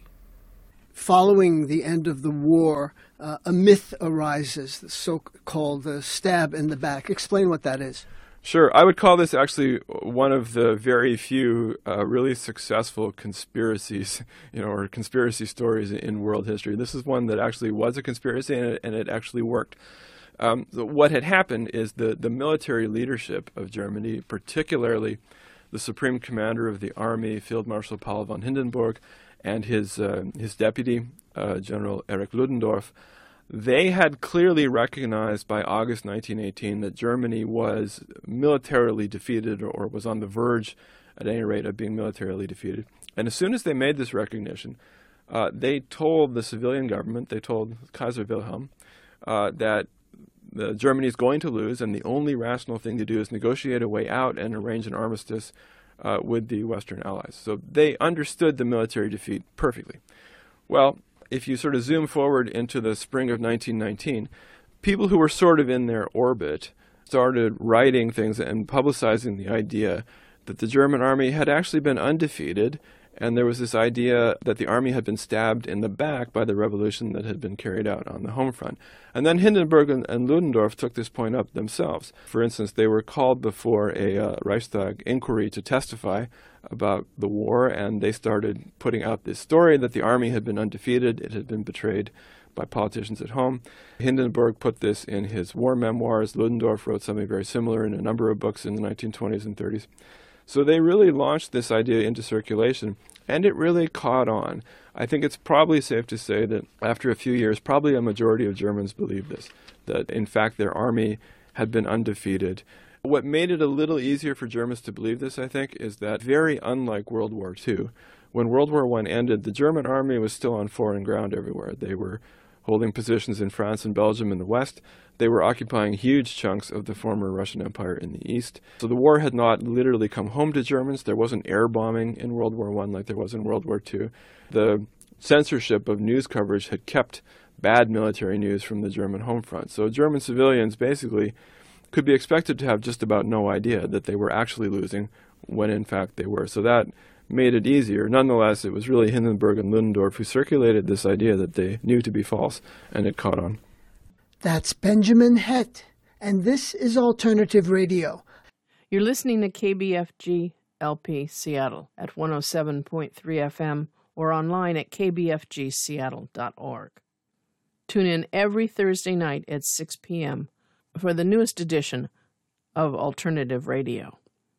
Following the end of the war, uh, a myth arises, the so-called uh, stab in the back. Explain what that is. Sure. I would call this actually one of the very few uh, really successful conspiracies, you know, or conspiracy stories in world history. This is one that actually was a conspiracy, and it, and it actually worked. Um, so what had happened is the, the military leadership of Germany, particularly the Supreme Commander of the Army, Field Marshal Paul von Hindenburg, and his uh, his deputy, uh, General Erich Ludendorff, they had clearly recognized by August nineteen eighteen that Germany was militarily defeated, or, or was on the verge, at any rate, of being militarily defeated. And as soon as they made this recognition, uh, they told the civilian government, they told Kaiser Wilhelm, uh, that the Germany is going to lose, and the only rational thing to do is negotiate a way out and arrange an armistice uh, with the Western Allies. So they understood the military defeat perfectly. Well, if you sort of zoom forward into the spring of nineteen nineteen, people who were sort of in their orbit started writing things and publicizing the idea that the German army had actually been undefeated, and there was this idea that the army had been stabbed in the back by the revolution that had been carried out on the home front. And then Hindenburg and, and Ludendorff took this point up themselves. For instance, they were called before a uh, Reichstag inquiry to testify about the war, and they started putting out this story that the army had been undefeated, it had been betrayed by politicians at home. Hindenburg put this in his war memoirs. Ludendorff wrote something very similar in a number of books in the nineteen twenties and thirties. So they really launched this idea into circulation, and it really caught on. I think it's probably safe to say that after a few years, probably a majority of Germans believed this, that in fact their army had been undefeated. What made it a little easier for Germans to believe this, I think, is that very unlike World War Two, when World War One ended, the German army was still on foreign ground everywhere. They were holding positions in France and Belgium in the west. They were occupying huge chunks of the former Russian Empire in the east. So the war had not literally come home to Germans. There wasn't air bombing in World War One like there was in World War Two. The censorship of news coverage had kept bad military news from the German home front. So German civilians basically could be expected to have just about no idea that they were actually losing when in fact they were. So that made it easier. Nonetheless, it was really Hindenburg and Ludendorff who circulated this idea that they knew to be false, and it caught on. That's Benjamin Hett, and this is Alternative Radio. You're listening to K B F G L P Seattle at one oh seven point three F M or online at k b f g seattle dot org. Tune in every Thursday night at six p.m. for the newest edition of Alternative Radio.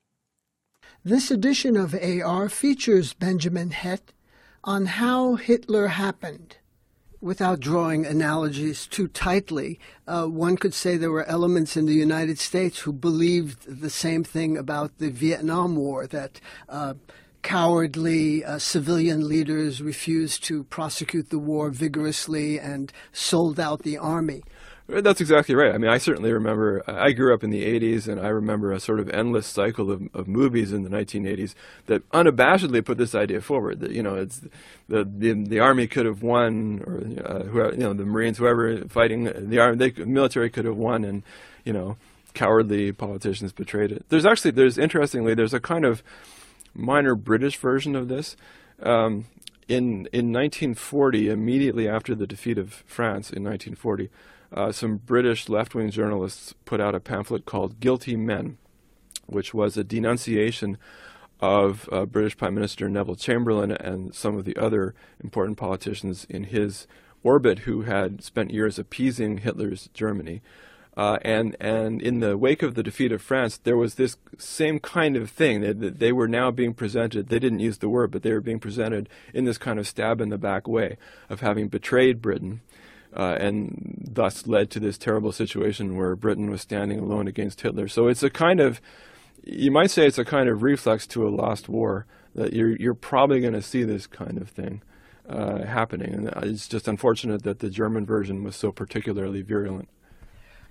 This edition of A R features Benjamin Hett on how Hitler happened. Without drawing analogies too tightly, uh, one could say there were elements in the United States who believed the same thing about the Vietnam War, that uh, cowardly uh, civilian leaders refused to prosecute the war vigorously and sold out the army. That's exactly right. I mean, I certainly remember, I grew up in the eighties, and I remember a sort of endless cycle of, of movies in the nineteen eighties that unabashedly put this idea forward, that, you know, it's the the, the Army could have won, or, uh, whoever, you know, the Marines, whoever fighting, the army, they, the military could have won, and, you know, cowardly politicians betrayed it. There's actually, there's, interestingly, there's a kind of minor British version of this. Um, in, in nineteen forty, immediately after the defeat of France in nineteen forty, Uh, some British left-wing journalists put out a pamphlet called Guilty Men, which was a denunciation of uh, British Prime Minister Neville Chamberlain and some of the other important politicians in his orbit who had spent years appeasing Hitler's Germany. Uh, and, and in the wake of the defeat of France, there was this same kind of thing. They, they were now being presented, they didn't use the word, but they were being presented in this kind of stab-in-the-back way of having betrayed Britain. Uh, and thus led to this terrible situation where Britain was standing alone against Hitler. So it's a kind of, you might say it's a kind of reflex to a lost war, that you're, you're probably going to see this kind of thing uh, happening. And it's just unfortunate that the German version was so particularly virulent.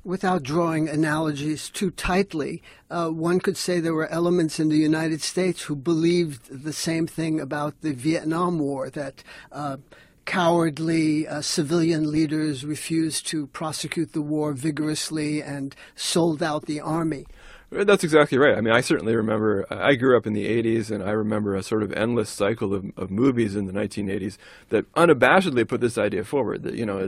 Without drawing analogies too tightly, uh, one could say there were elements in the United States who believed the same thing about the Vietnam War, that uh, cowardly uh, civilian leaders refused to prosecute the war vigorously and sold out the army. That's exactly right. I mean, I certainly remember, I grew up in the eighties, and I remember a sort of endless cycle of, of movies in the nineteen eighties that unabashedly put this idea forward, that, you know,